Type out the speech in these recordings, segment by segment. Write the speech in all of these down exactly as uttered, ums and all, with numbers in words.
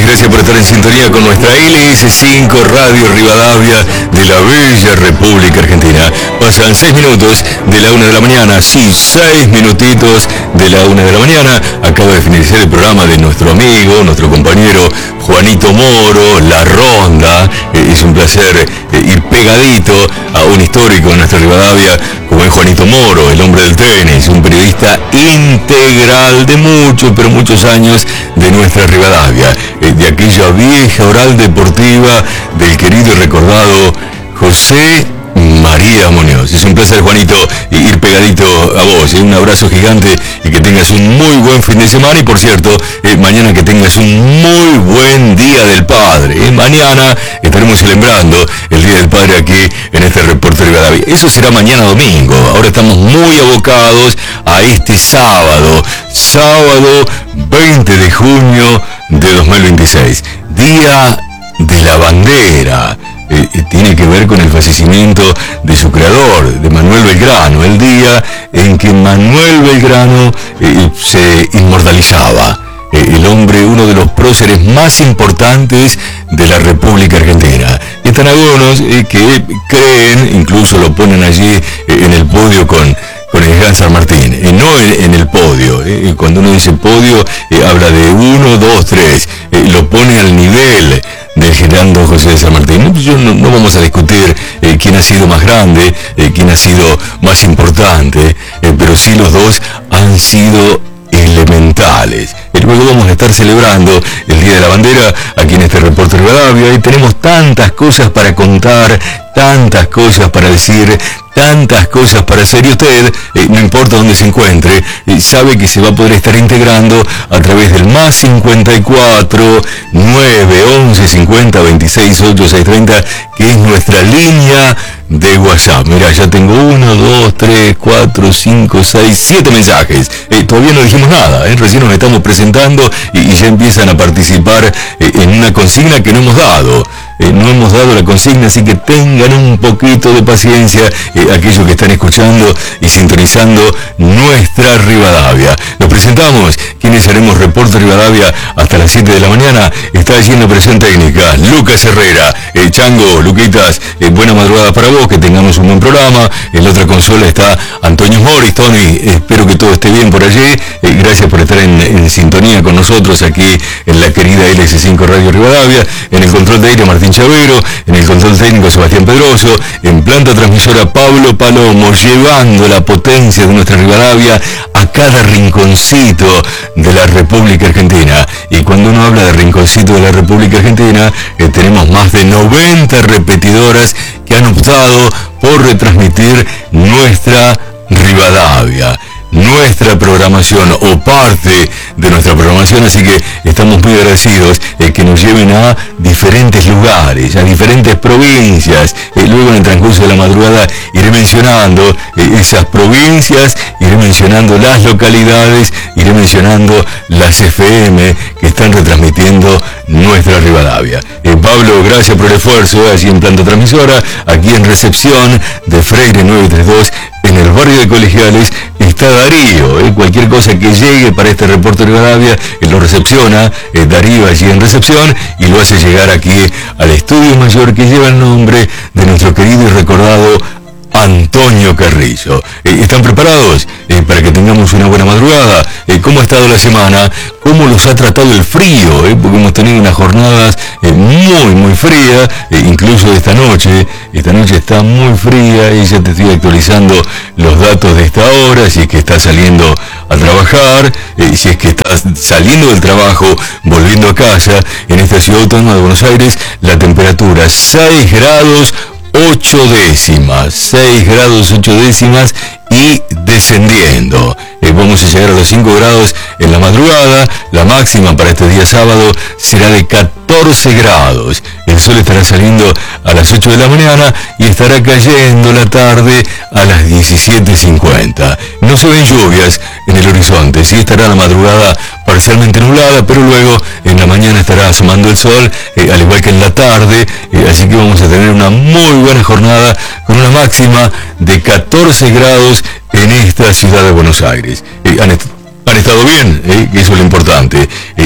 gracias por estar en sintonía con nuestra L S cinco Radio Rivadavia de la bella República Argentina. Pasan seis minutos de la una de la mañana, sí, seis minutitos de la una de la mañana. Acaba de finalizar el programa de nuestro amigo, nuestro compañero Juanito Moro, La Ronda. Eh, es un placer eh, ir pegadito a un histórico de nuestra Rivadavia como es Juanito Moro, el hombre del tenis, un periodista integral de muchos, pero muchos años de nuestra Rivadavia, eh, de aquella vieja oral deportiva del querido y recordado José María Muñoz. Es un placer, Juanito, ir pegadito a vos. ¿eh? Un abrazo gigante y que tengas un muy buen fin de semana. Y por cierto, eh, mañana que tengas un muy buen Día del Padre. ¿eh? Mañana estaremos celebrando el Día del Padre aquí en este Reporte Rivadavia. Eso será mañana domingo. Ahora estamos muy abocados a este sábado. Sábado veinte de junio de dos mil veintiséis. Día de la Bandera. Eh, tiene que ver con el fallecimiento de su creador, de Manuel Belgrano, el día en que Manuel Belgrano eh, se inmortalizaba. Eh, el hombre, uno de los próceres más importantes de la República Argentina. Y están algunos eh, que creen, incluso lo ponen allí eh, en el podio con... con el gran San Martín, eh, no en, en el podio. Eh, cuando uno dice podio, eh, habla de uno, dos, tres. Eh, lo pone al nivel del generando José de San Martín. Yo no, no vamos a discutir eh, quién ha sido más grande, eh, quién ha sido más importante, eh, pero sí los dos han sido elementales. Y luego vamos a estar celebrando el Día de la Bandera aquí en este Reporte Rivadavia y tenemos tantas cosas para contar, tantas cosas para decir, tantas cosas para hacer, y usted, eh, no importa dónde se encuentre, eh, sabe que se va a poder estar integrando a través del más cincuenta y cuatro, nueve, once, cincuenta, veintiséis, ocho, seiscientos treinta, que es nuestra línea de WhatsApp. Mira, ya tengo uno, dos, tres, cuatro, cinco, seis, siete mensajes. Eh, todavía no dijimos nada, eh, recién nos estamos presentando y, y ya empiezan a participar eh, en una consigna que no hemos dado. Eh, no hemos dado la consigna, así que tengan un poquito de paciencia eh, aquellos que están escuchando y sintonizando nuestra Rivadavia. Nos presentamos, quienes haremos Reporte Rivadavia hasta las siete de la mañana. Está allí en la operación técnica Lucas Herrera. Eh, Chango, Luquitas, eh, buena madrugada para vos, que tengamos un buen programa. En la otra consola está Antonio Morris. Tony, eh, espero que todo esté bien por allí. Eh, gracias por estar en, en sintonía con nosotros aquí en la querida L S cinco Radio Rivadavia. En el control de aire Martín Chavero, en el control técnico Sebastián Pedroso, en planta transmisora Pablo Palomo, llevando la potencia de nuestra Rivadavia a cada rinconcito de la República Argentina. Y cuando uno habla de rinconcito de la República Argentina, eh, tenemos más de noventa repetidoras que han optado por retransmitir nuestra Rivadavia, nuestra programación o parte de nuestra programación, así que estamos muy agradecidos eh, que nos lleven a diferentes lugares, a diferentes provincias. Eh, luego en el transcurso de la madrugada iré mencionando eh, esas provincias, iré mencionando las localidades, iré mencionando las F M que están retransmitiendo nuestra Rivadavia. Eh, Pablo, gracias por el esfuerzo, eh, allí en planta transmisora, aquí en recepción de Freire nueve tres dos, en el barrio de Colegiales, está Darío. Eh, cualquier cosa que llegue para este Reporte de Rivadavia, él lo recepciona, eh, Darío allí en recepción, y lo hace llegar aquí al estudio mayor que lleva el nombre de nuestro querido y recordado Antonio Carrillo. Eh, ¿Están preparados eh, para que tengamos una buena madrugada? Eh, ¿Cómo ha estado la semana? ¿Cómo los ha tratado el frío? Eh? Porque hemos tenido unas jornadas eh, muy, muy frías, eh, incluso esta noche. Esta noche está muy fría y ya te estoy actualizando los datos de esta hora, si es que estás saliendo a trabajar, eh, si es que estás saliendo del trabajo, volviendo a casa. En esta ciudad autónoma de Buenos Aires, la temperatura seis grados ocho décimas, seis grados ocho décimas y descendiendo. Eh, vamos a llegar a los cinco grados en la madrugada. La máxima para este día sábado será de catorce grados. El sol estará saliendo a las ocho de la mañana y estará cayendo la tarde a las diecisiete cincuenta. No se ven lluvias en el horizonte, sí estará la madrugada parcialmente nublada, pero luego en la mañana estará asomando el sol, eh, al igual que en la tarde, eh, así que vamos a tener una muy buena jornada con una máxima de catorce grados en esta ciudad de Buenos Aires. Eh, han, est- han estado bien, eh, que eso es lo importante. Eh,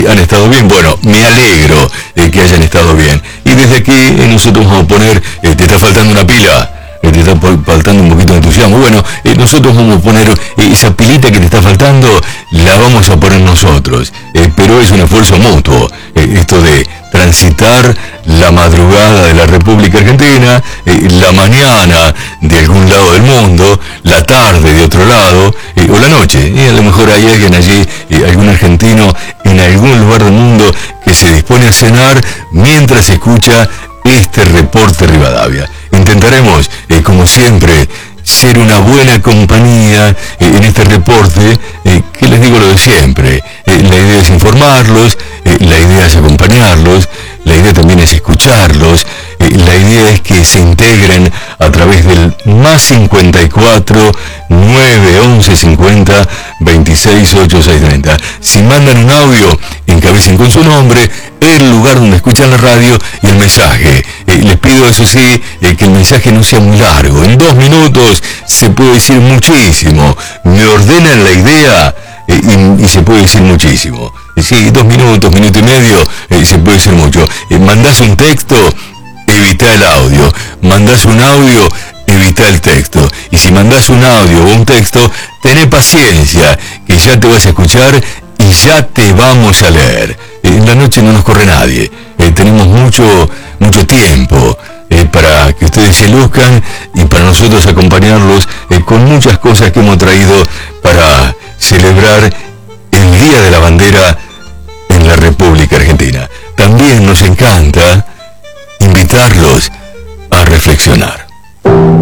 eh, han estado bien. Bueno, me alegro de que hayan estado bien. Y desde aquí eh, nosotros vamos a poner, eh, te está faltando una pila, eh, te está faltando un poquito de entusiasmo. Bueno, eh, nosotros vamos a poner eh, esa pilita que te está faltando, la vamos a poner nosotros. Eh, pero es un esfuerzo mutuo, eh, esto de transitar la madrugada de la República Argentina, eh, la mañana de algún lado del mundo, la tarde de otro lado, eh, o la noche. Y a lo mejor hay alguien allí, eh, algún argentino en algún lugar del mundo que se dispone a cenar mientras escucha este reporte Rivadavia. Intentaremos, eh, como siempre, ser una buena compañía eh, en este reporte, eh, que les digo lo de siempre. Eh, la idea es informarlos, eh, la idea es acompañarlos, la idea también es escucharlos, eh, la idea es que se integren a través del más cincuenta y cuatro, nueve once cincuenta, veintiséis ochenta y seis treinta. Si mandan un audio, encabecen con su nombre, el lugar donde escuchan la radio y el mensaje. Eh, les pido, eso sí, eh, que el mensaje no sea muy largo. En dos minutos se puede decir muchísimo. Me ordenan la idea eh, y, y se puede decir muchísimo. Eh, sí, dos minutos, minuto y medio, eh, se puede decir mucho. Eh, mandás un texto, evita el audio. Mandás un audio, evita el texto. Y si mandás un audio o un texto, tené paciencia, que ya te vas a escuchar y ya te vamos a leer. En la noche no nos corre nadie, eh, tenemos mucho, mucho tiempo eh, para que ustedes se luzcan y para nosotros acompañarlos eh, con muchas cosas que hemos traído para celebrar el Día de la Bandera en la República Argentina. También nos encanta invitarlos a reflexionar.